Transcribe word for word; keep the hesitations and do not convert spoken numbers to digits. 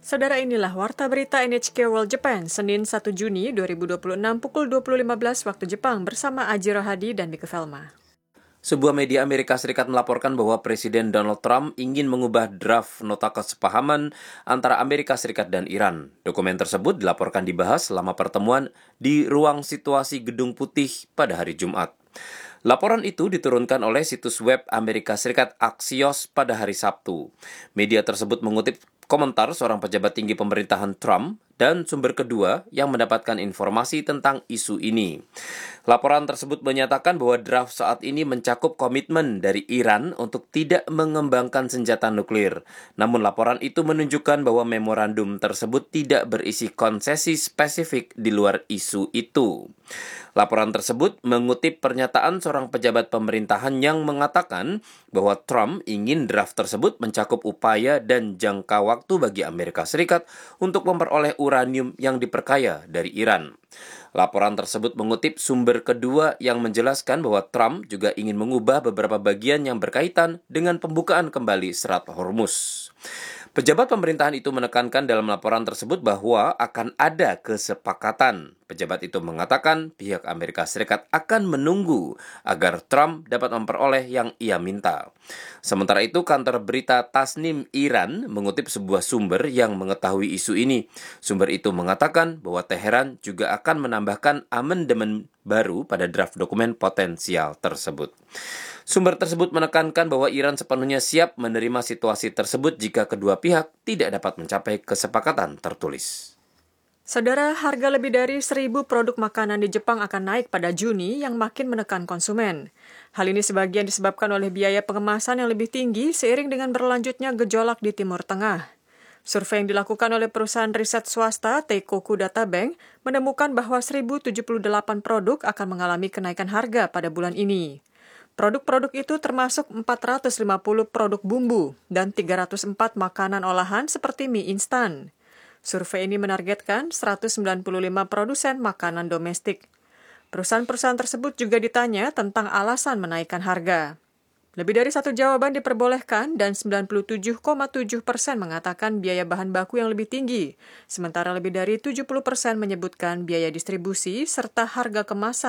Saudara, inilah Warta Berita N H K World Japan, Senin satu Juni dua ribu dua puluh enam pukul dua puluh lima belas waktu Jepang bersama Ajiro Hadi dan Mika Velma. Sebuah media Amerika Serikat melaporkan bahwa Presiden Donald Trump ingin mengubah draft nota kesepahaman antara Amerika Serikat dan Iran. Dokumen tersebut dilaporkan dibahas selama pertemuan di ruang situasi Gedung Putih pada hari Jumat. Laporan itu diturunkan oleh situs web Amerika Serikat Axios pada hari Sabtu. Media tersebut mengutip komentar seorang pejabat tinggi pemerintahan Trump dan sumber kedua yang mendapatkan informasi tentang isu ini. Laporan tersebut menyatakan bahwa draft saat ini mencakup komitmen dari Iran untuk tidak mengembangkan senjata nuklir. Namun laporan itu menunjukkan bahwa memorandum tersebut tidak berisi konsesi spesifik di luar isu itu. Laporan tersebut mengutip pernyataan seorang pejabat pemerintahan yang mengatakan bahwa Trump ingin draft tersebut mencakup upaya dan jangka waktu bagi Amerika Serikat untuk memperoleh uranium yang diperkaya dari Iran. Laporan tersebut mengutip sumber kedua yang menjelaskan bahwa Trump juga ingin mengubah beberapa bagian yang berkaitan dengan pembukaan kembali Selat Hormuz. Pejabat pemerintahan itu menekankan dalam laporan tersebut bahwa akan ada kesepakatan. Pejabat itu mengatakan pihak Amerika Serikat akan menunggu agar Trump dapat memperoleh yang ia minta. Sementara itu, kantor berita Tasnim Iran mengutip sebuah sumber yang mengetahui isu ini. Sumber itu mengatakan bahwa Teheran juga akan menambahkan amandemen baru pada draft dokumen potensial tersebut. Sumber tersebut menekankan bahwa Iran sepenuhnya siap menerima situasi tersebut jika kedua pihak tidak dapat mencapai kesepakatan tertulis. Saudara, harga lebih dari seribu produk makanan di Jepang akan naik pada Juni yang makin menekan konsumen. Hal ini sebagian disebabkan oleh biaya pengemasan yang lebih tinggi seiring dengan berlanjutnya gejolak di Timur Tengah. Survei yang dilakukan oleh perusahaan riset swasta Teikoku Data Bank menemukan bahwa seribu tujuh puluh delapan produk akan mengalami kenaikan harga pada bulan ini. Produk-produk itu termasuk empat ratus lima puluh produk bumbu dan tiga ratus empat makanan olahan seperti mie instan. Survei ini menargetkan seratus sembilan puluh lima produsen makanan domestik. Perusahaan-perusahaan tersebut juga ditanya tentang alasan menaikkan harga. Lebih dari satu jawaban diperbolehkan dan sembilan puluh tujuh koma tujuh persen mengatakan biaya bahan baku yang lebih tinggi, sementara lebih dari tujuh puluh persen menyebutkan biaya distribusi serta harga kemasan